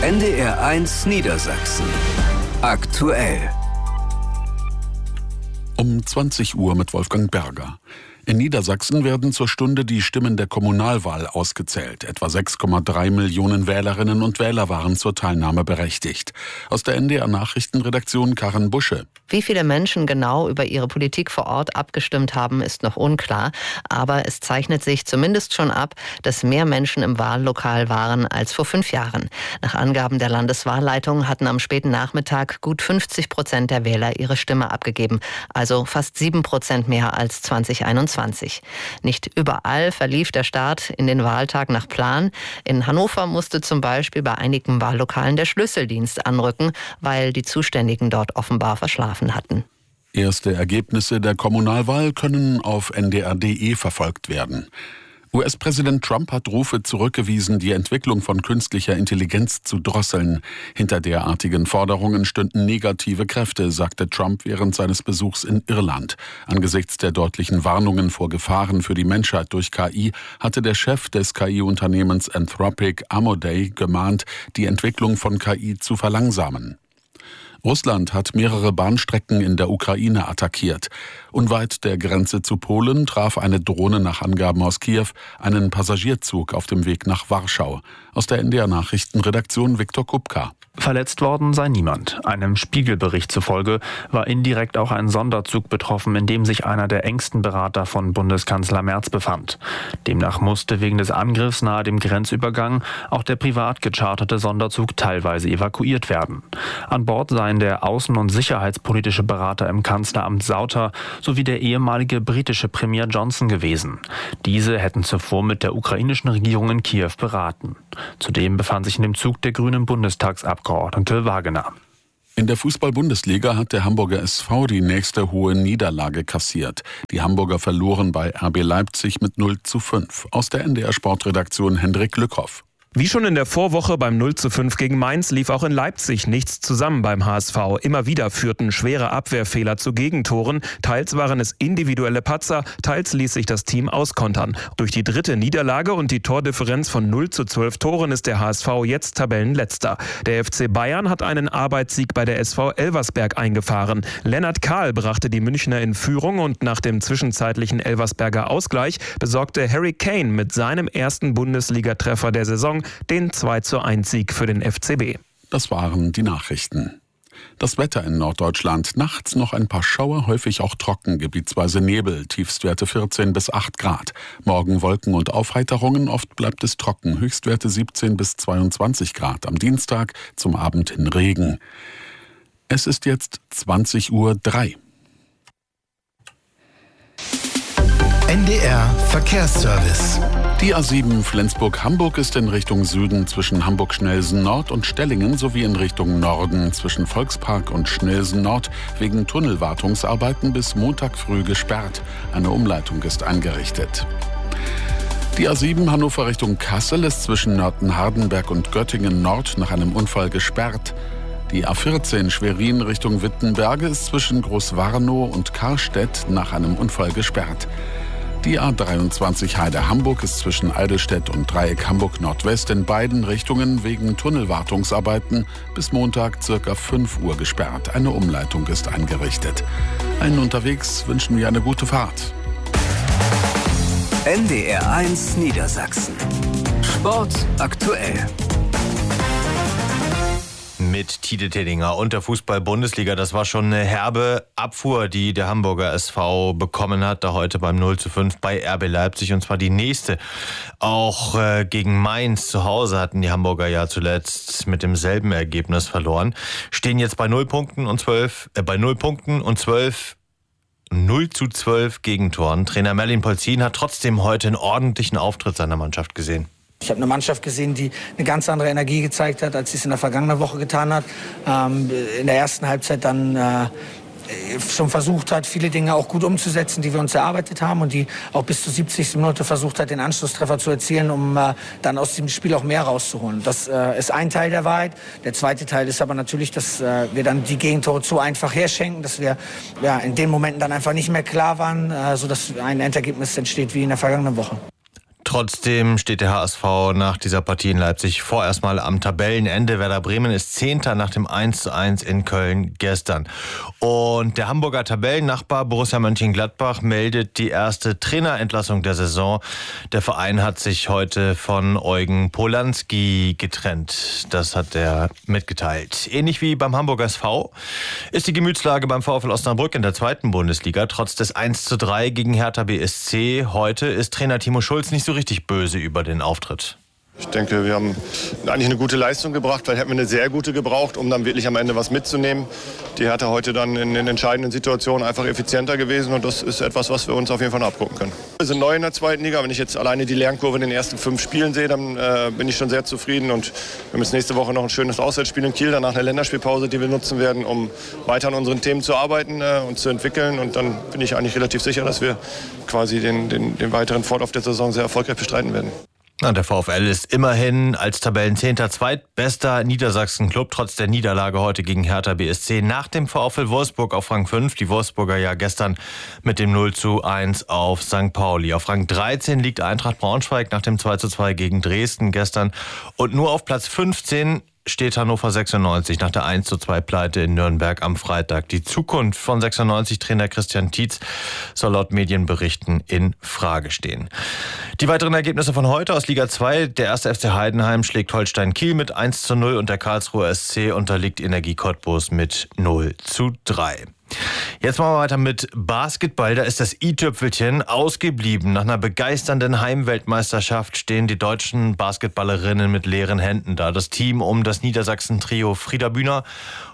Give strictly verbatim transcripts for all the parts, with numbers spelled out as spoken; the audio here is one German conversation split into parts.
N D R eins Niedersachsen. Aktuell. Um zwanzig Uhr mit Wolfgang Berger. In Niedersachsen werden zur Stunde die Stimmen der Kommunalwahl ausgezählt. Etwa sechs Komma drei Millionen Wählerinnen und Wähler waren zur Teilnahme berechtigt. Aus der N D R-Nachrichtenredaktion Karin Busche. Wie viele Menschen genau über ihre Politik vor Ort abgestimmt haben, ist noch unklar. Aber es zeichnet sich zumindest schon ab, dass mehr Menschen im Wahllokal waren als vor fünf Jahren. Nach Angaben der Landeswahlleitung hatten am späten Nachmittag gut fünfzig Prozent der Wähler ihre Stimme abgegeben. Also fast sieben Prozent mehr als zwanzig einundzwanzig. Nicht überall verlief der Start in den Wahltag nach Plan. In Hannover musste zum Beispiel bei einigen Wahllokalen der Schlüsseldienst anrücken, weil die Zuständigen dort offenbar verschlafen hatten. Erste Ergebnisse der Kommunalwahl können auf N D R punkt D E verfolgt werden. U S-Präsident Trump hat Rufe zurückgewiesen, die Entwicklung von künstlicher Intelligenz zu drosseln. Hinter derartigen Forderungen stünden negative Kräfte, sagte Trump während seines Besuchs in Irland. Angesichts der deutlichen Warnungen vor Gefahren für die Menschheit durch K I hatte der Chef des K I-Unternehmens Anthropic, Amodei, gemahnt, die Entwicklung von K I zu verlangsamen. Russland hat mehrere Bahnstrecken in der Ukraine attackiert. Unweit der Grenze zu Polen traf eine Drohne nach Angaben aus Kiew einen Passagierzug auf dem Weg nach Warschau. Aus der N D R-Nachrichtenredaktion Viktor Kupka. Verletzt worden sei niemand. Einem Spiegelbericht zufolge war indirekt auch ein Sonderzug betroffen, in dem sich einer der engsten Berater von Bundeskanzler Merz befand. Demnach musste wegen des Angriffs nahe dem Grenzübergang auch der privat gecharterte Sonderzug teilweise evakuiert werden. An Bord seien der außen- und sicherheitspolitische Berater im Kanzleramt Sauter sowie der ehemalige britische Premier Johnson gewesen. Diese hätten zuvor mit der ukrainischen Regierung in Kiew beraten. Zudem befand sich in dem Zug der grünen Bundestagsabgeordnete Wagener. In der Fußball-Bundesliga hat der Hamburger S V die nächste hohe Niederlage kassiert. Die Hamburger verloren bei R B Leipzig mit null zu fünf. Aus der N D R-Sportredaktion Hendrik Lückhoff. Wie schon in der Vorwoche beim null zu fünf gegen Mainz lief auch in Leipzig nichts zusammen beim H S V. Immer wieder führten schwere Abwehrfehler zu Gegentoren. Teils waren es individuelle Patzer, teils ließ sich das Team auskontern. Durch die dritte Niederlage und die Tordifferenz von null zu zwölf Toren ist der H S V jetzt Tabellenletzter. Der F C Bayern hat einen Arbeitssieg bei der S V Elversberg eingefahren. Lennart Kahl brachte die Münchner in Führung und nach dem zwischenzeitlichen Elversberger Ausgleich besorgte Harry Kane mit seinem ersten Bundesligatreffer der Saison den zwei zu eins Sieg für den F C B. Das waren die Nachrichten. Das Wetter in Norddeutschland. Nachts noch ein paar Schauer, häufig auch trocken, gebietsweise Nebel, Tiefstwerte vierzehn bis acht Grad. Morgen Wolken und Aufheiterungen, oft bleibt es trocken, Höchstwerte siebzehn bis zweiundzwanzig Grad. Am Dienstag zum Abend hin Regen. Es ist jetzt zwanzig Uhr drei. N D R Verkehrsservice. Die A sieben Flensburg-Hamburg ist in Richtung Süden zwischen Hamburg-Schnelsen-Nord und Stellingen sowie in Richtung Norden zwischen Volkspark und Schnelsen-Nord wegen Tunnelwartungsarbeiten bis Montag früh gesperrt. Eine Umleitung ist eingerichtet. Die A sieben Hannover Richtung Kassel ist zwischen Nörten-Hardenberg und Göttingen-Nord nach einem Unfall gesperrt. Die A vierzehn Schwerin Richtung Wittenberge ist zwischen Großwarnow und Karstedt nach einem Unfall gesperrt. Die A dreiundzwanzig Heide-Hamburg ist zwischen Eidelstedt und Dreieck Hamburg-Nordwest in beiden Richtungen wegen Tunnelwartungsarbeiten bis Montag circa fünf Uhr gesperrt. Eine Umleitung ist eingerichtet. Allen unterwegs wünschen wir eine gute Fahrt. N D R eins Niedersachsen. Sport aktuell. Mit Tide Teddinger und der Fußball-Bundesliga. Das war schon eine herbe Abfuhr, die der Hamburger S V bekommen hat, da heute beim null zu fünf bei R B Leipzig, und zwar die nächste. Auch äh, gegen Mainz zu Hause hatten die Hamburger ja zuletzt mit demselben Ergebnis verloren. Stehen jetzt bei null Punkten und zwölf, äh, bei null Punkten und zwölf null zu zwölf Gegentoren. Trainer Merlin Polzin hat trotzdem heute einen ordentlichen Auftritt seiner Mannschaft gesehen. Ich habe eine Mannschaft gesehen, die eine ganz andere Energie gezeigt hat, als sie es in der vergangenen Woche getan hat. Ähm, in der ersten Halbzeit dann äh, schon versucht hat, viele Dinge auch gut umzusetzen, die wir uns erarbeitet haben, und die auch bis zur siebzigsten Minute versucht hat, den Anschlusstreffer zu erzielen, um äh, dann aus dem Spiel auch mehr rauszuholen. Das äh, ist ein Teil der Wahrheit. Der zweite Teil ist aber natürlich, dass äh, wir dann die Gegentore zu einfach herschenken, dass wir ja, in den Momenten dann einfach nicht mehr klar waren, äh, sodass ein Endergebnis entsteht wie in der vergangenen Woche. Trotzdem steht der H S V nach dieser Partie in Leipzig vorerst mal am Tabellenende. Werder Bremen ist Zehnter nach dem eins zu eins in Köln gestern. Und der Hamburger Tabellennachbar Borussia Mönchengladbach meldet die erste Trainerentlassung der Saison. Der Verein hat sich heute von Eugen Polanski getrennt. Das hat er mitgeteilt. Ähnlich wie beim Hamburger S V ist die Gemütslage beim VfL Osnabrück in der zweiten Bundesliga. Trotz des eins zu drei gegen Hertha B S C heute ist Trainer Timo Schulz nicht so richtig böse über den Auftritt. Ich denke, wir haben eigentlich eine gute Leistung gebracht. Vielleicht hätten wir eine sehr gute gebraucht, um dann wirklich am Ende was mitzunehmen. Die Hertha heute dann in den entscheidenden Situationen einfach effizienter gewesen. Und das ist etwas, was wir uns auf jeden Fall noch abgucken können. Wir sind neu in der zweiten Liga. Wenn ich jetzt alleine die Lernkurve in den ersten fünf Spielen sehe, dann äh, bin ich schon sehr zufrieden. Und wir haben jetzt nächste Woche noch ein schönes Auswärtsspiel in Kiel. Danach eine Länderspielpause, die wir nutzen werden, um weiter an unseren Themen zu arbeiten äh, und zu entwickeln. Und dann bin ich eigentlich relativ sicher, dass wir quasi den, den, den weiteren Fortlauf der Saison sehr erfolgreich bestreiten werden. Na, der VfL ist immerhin als Tabellenzehnter zweitbester Niedersachsen-Club, trotz der Niederlage heute gegen Hertha B S C nach dem VfL Wolfsburg auf Rang fünf. Die Wolfsburger ja gestern mit dem null zu eins auf Sankt Pauli. Auf Rang dreizehn liegt Eintracht Braunschweig nach dem zwei zu zwei gegen Dresden gestern. Und nur auf Platz fünfzehn steht Hannover sechsundneunzig nach der eins zu zwei Pleite in Nürnberg am Freitag. Die Zukunft von sechsundneunzig-Trainer Christian Tietz soll laut Medienberichten in Frage stehen. Die weiteren Ergebnisse von heute aus Liga zwei. Der erste F C Heidenheim schlägt Holstein Kiel mit eins zu null und der Karlsruher S C unterliegt Energie Cottbus mit null zu drei. Jetzt machen wir weiter mit Basketball. Da ist das i-Tüpfelchen ausgeblieben. Nach einer begeisternden Heimweltmeisterschaft stehen die deutschen Basketballerinnen mit leeren Händen da. Das Team um das Niedersachsen-Trio Frieda Bühner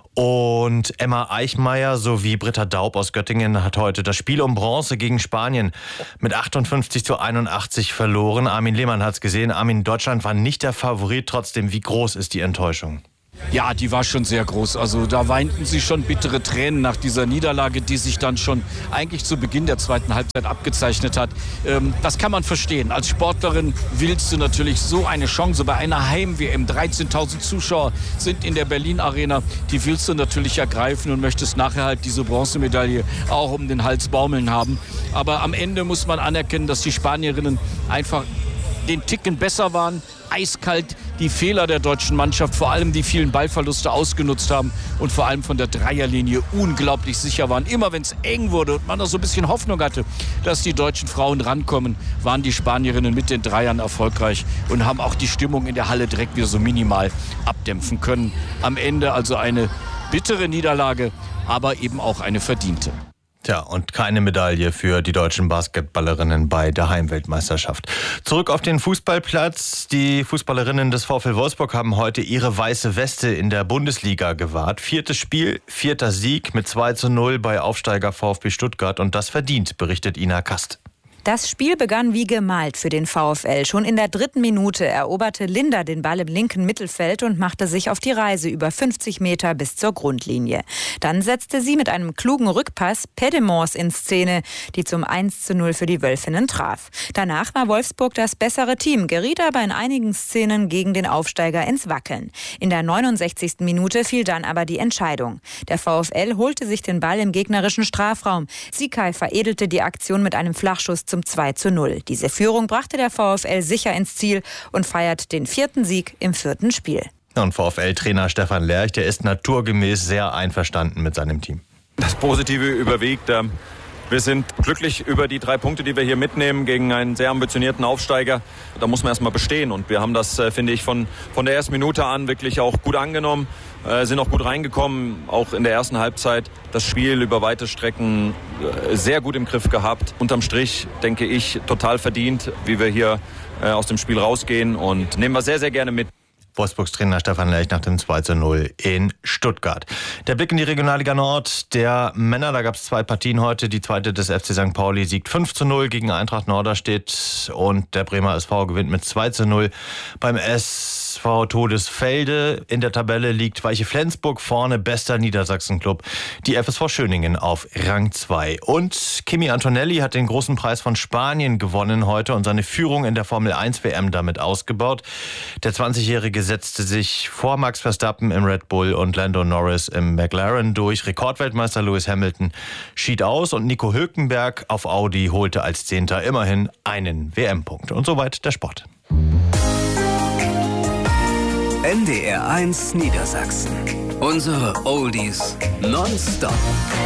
und Emma Eichmeier sowie Britta Daub aus Göttingen hat heute das Spiel um Bronze gegen Spanien mit achtundfünfzig zu einundachtzig verloren. Armin Lehmann hat es gesehen. Armin, Deutschland war nicht der Favorit. Trotzdem, wie groß ist die Enttäuschung? Ja, die war schon sehr groß. Also da weinten sie schon bittere Tränen nach dieser Niederlage, die sich dann schon eigentlich zu Beginn der zweiten Halbzeit abgezeichnet hat. Ähm, das kann man verstehen. Als Sportlerin willst du natürlich so eine Chance bei einer Heim-W M. dreizehntausend Zuschauer sind in der Berlin-Arena. Die willst du natürlich ergreifen und möchtest nachher halt diese Bronzemedaille auch um den Hals baumeln haben. Aber am Ende muss man anerkennen, dass die Spanierinnen einfach den Ticken besser waren, eiskalt die Fehler der deutschen Mannschaft, vor allem die vielen Ballverluste ausgenutzt haben und vor allem von der Dreierlinie unglaublich sicher waren. Immer wenn es eng wurde und man noch so ein bisschen Hoffnung hatte, dass die deutschen Frauen rankommen, waren die Spanierinnen mit den Dreiern erfolgreich und haben auch die Stimmung in der Halle direkt wieder so minimal abdämpfen können. Am Ende also eine bittere Niederlage, aber eben auch eine verdiente. Tja, und keine Medaille für die deutschen Basketballerinnen bei der Heimweltmeisterschaft. Zurück auf den Fußballplatz. Die Fußballerinnen des VfL Wolfsburg haben heute ihre weiße Weste in der Bundesliga gewahrt. Viertes Spiel, vierter Sieg mit zwei zu null bei Aufsteiger VfB Stuttgart. Und das verdient, berichtet Ina Kast. Das Spiel begann wie gemalt für den VfL. Schon in der dritten Minute eroberte Linda den Ball im linken Mittelfeld und machte sich auf die Reise über fünfzig Meter bis zur Grundlinie. Dann setzte sie mit einem klugen Rückpass Pedemors in Szene, die zum eins zu null für die Wölfinnen traf. Danach war Wolfsburg das bessere Team, geriet aber in einigen Szenen gegen den Aufsteiger ins Wackeln. In der neunundsechzigsten Minute fiel dann aber die Entscheidung. Der VfL holte sich den Ball im gegnerischen Strafraum. Sikai veredelte die Aktion mit einem Flachschuss zum zwei zu null. Diese Führung brachte der VfL sicher ins Ziel und feiert den vierten Sieg im vierten Spiel. Und VfL-Trainer Stefan Lerch, der ist naturgemäß sehr einverstanden mit seinem Team. Das Positive überwiegt. Wir sind glücklich über die drei Punkte, die wir hier mitnehmen gegen einen sehr ambitionierten Aufsteiger. Da muss man erstmal bestehen und wir haben das, finde ich, von, von der ersten Minute an wirklich auch gut angenommen, äh, sind auch gut reingekommen, auch in der ersten Halbzeit das Spiel über weite Strecken äh, sehr gut im Griff gehabt. Unterm Strich, denke ich, total verdient, wie wir hier äh, aus dem Spiel rausgehen und nehmen wir sehr, sehr gerne mit. Wolfsburgs Trainer Stefan Lerch nach dem zwei zu null in Stuttgart. Der Blick in die Regionalliga Nord der Männer, da gab es zwei Partien heute. Die zweite des F C Sankt Pauli siegt fünf zu null gegen Eintracht Norderstedt und der Bremer S V gewinnt mit zwei zu null beim S S V Todesfelde. In der Tabelle liegt Weiche Flensburg vorne, bester Niedersachsen-Club. Die F S V Schöningen auf Rang zwei. Und Kimi Antonelli hat den großen Preis von Spanien gewonnen heute und seine Führung in der Formel eins W M damit ausgebaut. Der zwanzigjährige setzte sich vor Max Verstappen im Red Bull und Lando Norris im McLaren durch. Rekordweltmeister Lewis Hamilton schied aus und Nico Hülkenberg auf Audi holte als Zehnter immerhin einen W M-Punkt. Und soweit der Sport. N D R eins Niedersachsen. Unsere Oldies nonstop.